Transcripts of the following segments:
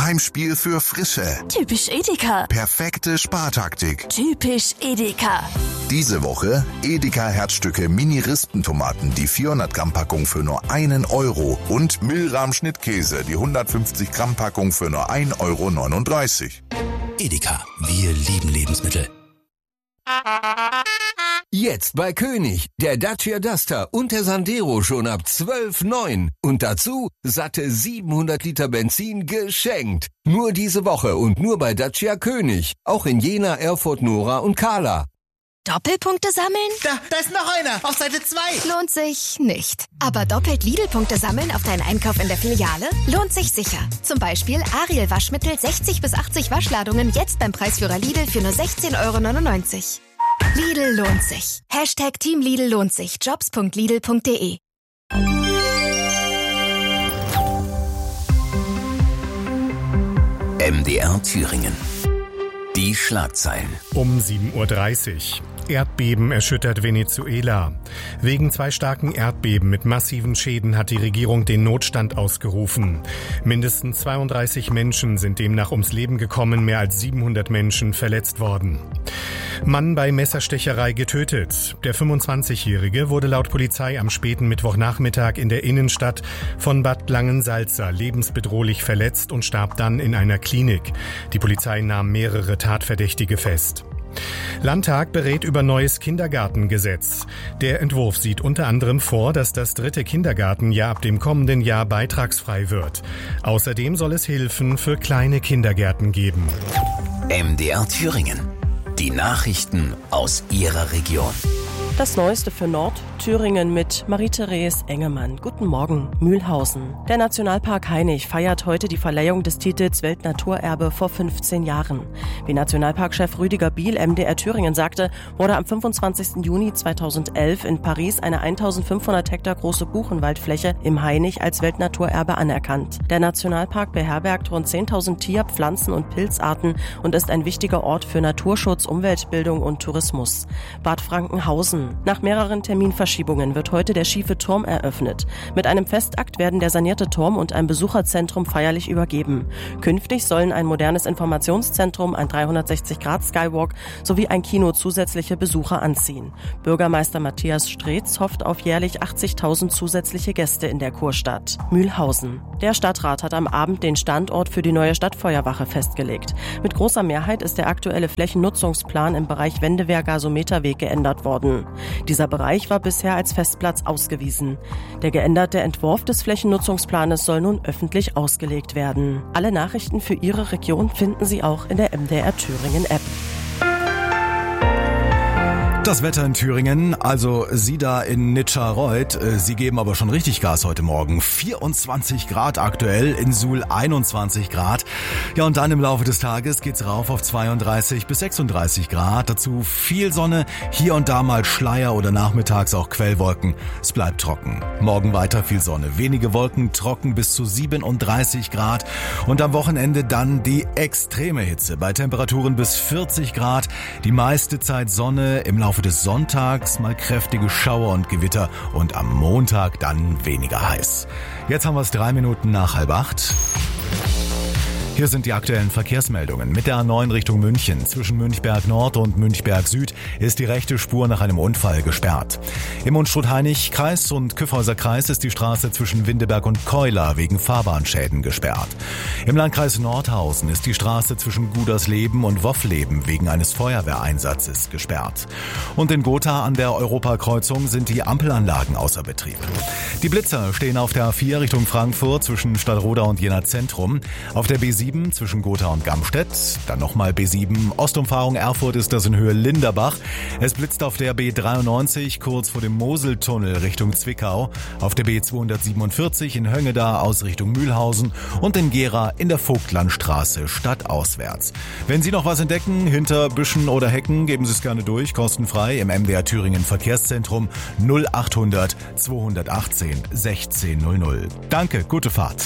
Heimspiel für Frische. Typisch Edeka. Perfekte Spartaktik. Typisch Edeka. Diese Woche Edeka Herzstücke Mini-Rispentomaten, die 400 Gramm Packung für nur 1 Euro und Milram Schnittkäse, die 150 Gramm Packung für nur 1,39 Euro. Edeka, wir lieben Lebensmittel. Jetzt bei König, der Dacia Duster und der Sandero schon ab 12,9. Und dazu satte 700 Liter Benzin geschenkt. Nur diese Woche und nur bei Dacia König. Auch in Jena, Erfurt, Nora und Kahla. Doppelpunkte sammeln? Da ist noch einer, auf Seite 2. Lohnt sich nicht. Aber doppelt Lidl-Punkte sammeln auf deinen Einkauf in der Filiale? Lohnt sich sicher. Zum Beispiel Ariel Waschmittel 60 bis 80 Waschladungen jetzt beim Preisführer Lidl für nur 16,99 €. Lidl lohnt sich. Hashtag Team Lidl lohnt sich. Jobs.lidl.de. MDR Thüringen. Die Schlagzeilen. Um 7:30 Uhr. Erdbeben erschüttert Venezuela. Wegen 2 starken Erdbeben mit massiven Schäden hat die Regierung den Notstand ausgerufen. Mindestens 32 Menschen sind demnach ums Leben gekommen, mehr als 700 Menschen verletzt worden. Mann bei Messerstecherei getötet. Der 25-Jährige wurde laut Polizei am späten Mittwochnachmittag in der Innenstadt von Bad Langensalza lebensbedrohlich verletzt und starb dann in einer Klinik. Die Polizei nahm mehrere Tatverdächtige fest. Landtag berät über neues Kindergartengesetz. Der Entwurf sieht unter anderem vor, dass das 3. Kindergartenjahr ab dem kommenden Jahr beitragsfrei wird. Außerdem soll es Hilfen für kleine Kindergärten geben. MDR Thüringen. Die Nachrichten aus Ihrer Region. Das Neueste für Nordthüringen mit Marie-Therese Engemann. Guten Morgen, Mühlhausen. Der Nationalpark Hainich feiert heute die Verleihung des Titels Weltnaturerbe vor 15 Jahren. Wie Nationalparkchef Rüdiger Biel MDR Thüringen sagte, wurde am 25. Juni 2011 in Paris eine 1500 Hektar große Buchenwaldfläche im Hainich als Weltnaturerbe anerkannt. Der Nationalpark beherbergt rund 10.000 Tier-, Pflanzen- und Pilzarten und ist ein wichtiger Ort für Naturschutz, Umweltbildung und Tourismus. Bad Frankenhausen. Nach mehreren Terminverschiebungen wird heute der schiefe Turm eröffnet. Mit einem Festakt werden der sanierte Turm und ein Besucherzentrum feierlich übergeben. Künftig sollen ein modernes Informationszentrum, ein 360-Grad-Skywalk sowie ein Kino zusätzliche Besucher anziehen. Bürgermeister Matthias Streetz hofft auf jährlich 80.000 zusätzliche Gäste in der Kurstadt. Mühlhausen. Der Stadtrat hat am Abend den Standort für die neue Stadtfeuerwache festgelegt. Mit großer Mehrheit ist der aktuelle Flächennutzungsplan im Bereich Wendewehr-Gasometerweg geändert worden. Dieser Bereich war bisher als Festplatz ausgewiesen. Der geänderte Entwurf des Flächennutzungsplanes soll nun öffentlich ausgelegt werden. Alle Nachrichten für Ihre Region finden Sie auch in der MDR Thüringen App. Das Wetter in Thüringen, also Sie da in Nitscherreuth, Sie geben aber schon richtig Gas heute Morgen. 24 Grad aktuell, in Suhl 21 Grad. Ja, und dann im Laufe des Tages geht's rauf auf 32 bis 36 Grad. Dazu viel Sonne, hier und da mal Schleier oder nachmittags auch Quellwolken. Es bleibt trocken. Morgen weiter viel Sonne, wenige Wolken, trocken bis zu 37 Grad. Und am Wochenende dann die extreme Hitze bei Temperaturen bis 40 Grad. Die meiste Zeit Sonne, im Laufe des Sonntags mal kräftige Schauer und Gewitter und am Montag dann weniger heiß. Jetzt haben wir es 3 Minuten nach 7:30. Hier sind die aktuellen Verkehrsmeldungen. Mit der A9 Richtung München. Zwischen Münchberg Nord und Münchberg Süd ist die rechte Spur nach einem Unfall gesperrt. Im Unstrut-Hainich-Kreis und Kyffhäuser Kreis ist die Straße zwischen Windeberg und Keuler wegen Fahrbahnschäden gesperrt. Im Landkreis Nordhausen ist die Straße zwischen Gudersleben und Woffleben wegen eines Feuerwehreinsatzes gesperrt. Und in Gotha an der Europakreuzung sind die Ampelanlagen außer Betrieb. Die Blitzer stehen auf der A4 Richtung Frankfurt zwischen Stallroda und Jena Zentrum. Auf der B7 zwischen Gotha und Gamstedt, dann nochmal B7 Ostumfahrung Erfurt ist das in Höhe Linderbach. Es blitzt auf der B93 kurz vor dem Moseltunnel Richtung Zwickau, auf der B247 in Höngeda aus Richtung Mühlhausen und in Gera in der Vogtlandstraße stadtauswärts. Wenn Sie noch was entdecken, hinter Büschen oder Hecken, geben Sie es gerne durch, kostenfrei im MDR Thüringen Verkehrszentrum 0800 218 1600. Danke, gute Fahrt.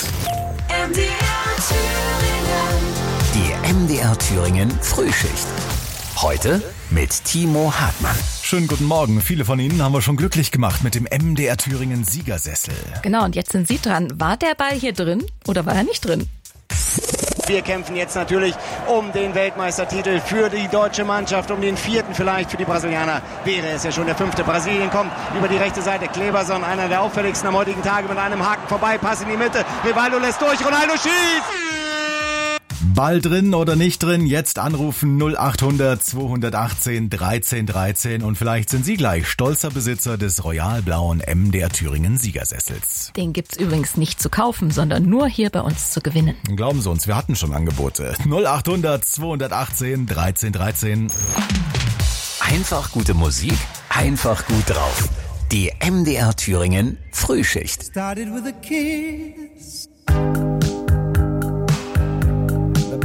Die MDR Thüringen Frühschicht. Heute mit Timo Hartmann. Schönen guten Morgen. Viele von Ihnen haben wir schon glücklich gemacht mit dem MDR Thüringen Siegersessel. Genau, und jetzt sind Sie dran. War der Ball hier drin oder war er nicht drin? Und wir kämpfen jetzt natürlich um den Weltmeistertitel für die deutsche Mannschaft, um den 4. vielleicht für die Brasilianer. Wäre es ja schon der 5. Brasilien kommt über die rechte Seite. Kleberson, einer der auffälligsten am heutigen Tage, mit einem Haken vorbei. Pass in die Mitte. Rivaldo lässt durch. Ronaldo schießt! Ball drin oder nicht drin? Jetzt anrufen 0800 218 13 13 und vielleicht sind Sie gleich stolzer Besitzer des royal-blauen MDR Thüringen Siegersessels. Den gibt's übrigens nicht zu kaufen, sondern nur hier bei uns zu gewinnen. Glauben Sie uns, wir hatten schon Angebote. 0800 218 13 13. Einfach gute Musik, einfach gut drauf. Die MDR Thüringen Frühschicht. Started with a kiss.